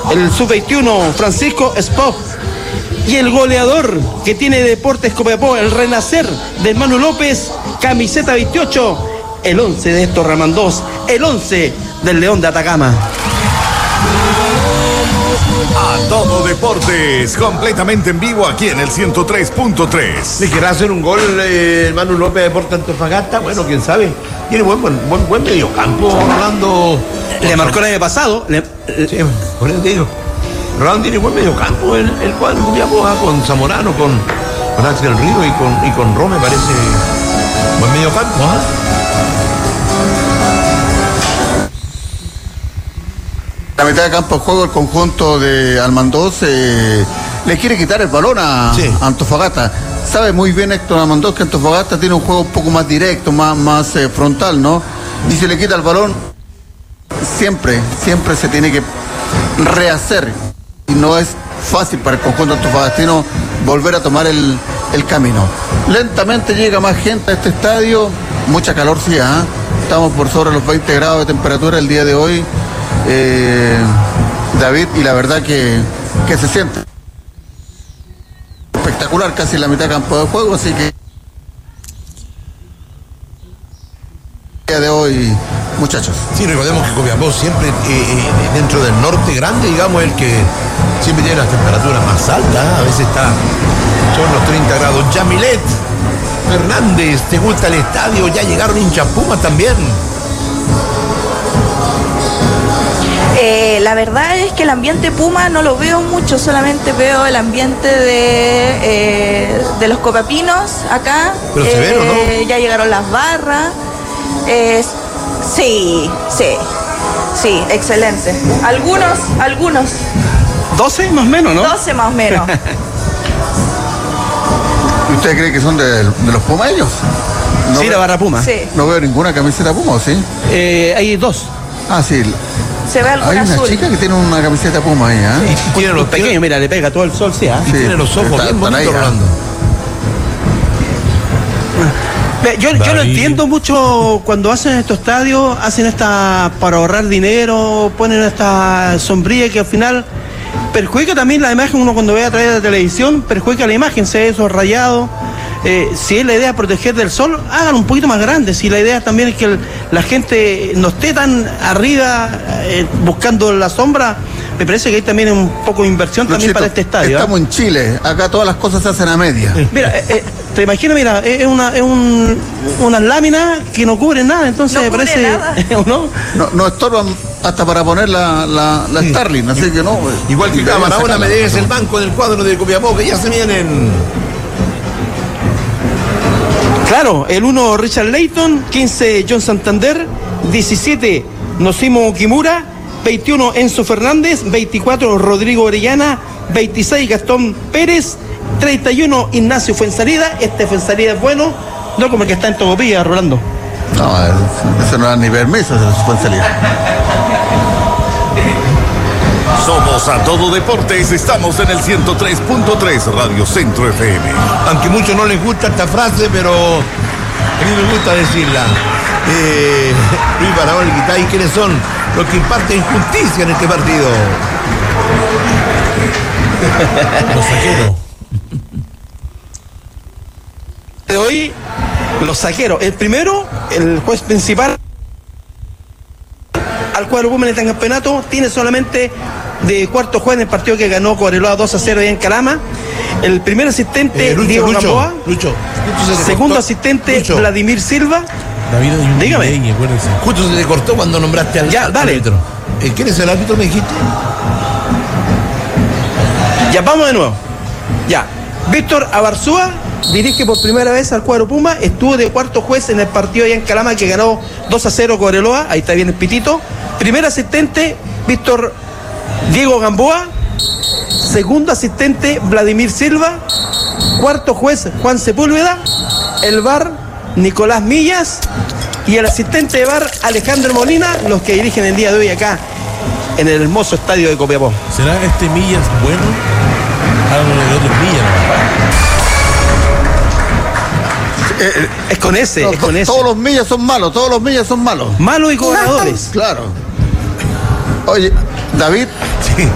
el sub-21 Francisco Spock. Y el goleador que tiene Deportes Copiapó, el renacer de Manu López, camiseta 28, el 11 de Héctor Ramandós, el 11 del León de Atacama. A todo deportes, completamente en vivo aquí en el 103.3. ¿Le querrá hacer un gol Manu López de Deportes Antofagasta? Bueno, quién sabe. Tiene buen mediocampo, Rolando. Le marcó el año pasado. Sí, por eso te digo. Rolando tiene buen mediocampo, el cuadro con Zamorano, con Axel Río y con Rome, parece buen mediocampo, ¿ah? La mitad de campo de juego, el conjunto de Almandós le quiere quitar el balón a Antofagasta. Sabe muy bien Héctor Almandós que Antofagasta tiene un juego un poco más directo, más frontal, ¿no? Y si le quita el balón, siempre se tiene que rehacer. Y no es fácil para el conjunto antofagastino volver a tomar el camino. Lentamente llega más gente a este estadio, mucha calor sí, ¿eh? Estamos por sobre los 20 grados de temperatura el día de hoy, David, y la verdad que se siente espectacular, casi la mitad de campo de juego, así que el día de hoy, muchachos. Sí, recordemos que Copiapó siempre dentro del norte grande, digamos, el que siempre tiene las temperaturas más altas, ¿eh? A veces son los 30 grados. Yamilet Fernández, ¿te gusta el estadio? Ya llegaron hinchas Pumas también. La verdad es que el ambiente Puma no lo veo mucho, solamente veo el ambiente de los copapinos acá. Pero severo, ¿no? Ya llegaron las barras. Sí, excelente. Algunos. 12 más o menos, ¿no? 12 más o menos. ¿Y usted cree que son de los pumaños? No Sí, la barra Puma. Sí. No veo ninguna camiseta Puma, ¿o sí? Hay dos. Ah, sí. Se ve alguna Hay una azul. chica que tiene una camiseta Puma ahí, ¿eh? Y tiene los Pequeño, mira, le pega todo el sol, sí, ¿ah? Y tiene los ojos bien bonitos, Rolando. Yo lo entiendo mucho cuando hacen estos estadios, hacen para ahorrar dinero, ponen esta sombrilla que al final perjudica también la imagen. Uno cuando ve a través de la televisión, perjudica la imagen, se ve esos rayados. Si es la idea proteger del sol, hagan un poquito más grande. Si la idea también es que la gente no esté tan arriba buscando la sombra, me parece que hay también un poco de inversión también para este estadio. Estamos en Chile, acá todas las cosas se hacen a media. Mira, te imaginas, mira, es unas láminas que no cubren nada, entonces No me parece. cubre ¿No? No estorban hasta para poner la Starling, así que no. Igual que Barahona me debes el banco del cuadro de Copiapó, que ya se vienen. Claro, el 1 Richard Layton, 15 John Santander, 17 Nosimo Kimura, 21 Enzo Fernández, 24 Rodrigo Orellana, 26 Gastón Pérez, 31 Ignacio Fuenzalida. Este Fuenzalida es bueno, no como el que está en Tocopilla, Rolando. No, eso no da ni permiso, eso puede salir. Somos A Todo Deportes, estamos en el 103.3 Radio Centro FM. Aunque a muchos no les gusta esta frase, pero a mí me gusta decirla. Luis Barahona y Quitay, ¿quiénes son los que imparten justicia en este partido? Los saqueros. De hoy, los saqueros. El primero, el juez principal al cuadro Puma en el campeonato, tiene solamente de cuarto juez en el partido que ganó Cobreloa 2-0 ahí en Calama. El primer asistente, Diego Gamboa. Segundo asistente, Lucho. Vladimir Silva. David, Dígame. Justo se te cortó cuando nombraste al árbitro. ¿Quién es el árbitro, me dijiste? Ya, vamos de nuevo. Ya. Víctor Abarzúa dirige por primera vez al cuadro Puma. Estuvo de cuarto juez en el partido allá en Calama que ganó 2-0 Cobreloa. Ahí está bien el pitito. Primer asistente, Diego Gamboa. Segundo asistente, Vladimir Silva. Cuarto juez, Juan Sepúlveda. El VAR, Nicolás Millas. Y el asistente de VAR, Alejandro Molina, los que dirigen el día de hoy acá en el hermoso estadio de Copiapó. ¿Será este Millas bueno? Háganlo de otros Millas. Es con ese, No, es con ese. todos los Millas son malos, todos los Millas son malos. Malos y cobradores. Claro. Oye, David, Sí.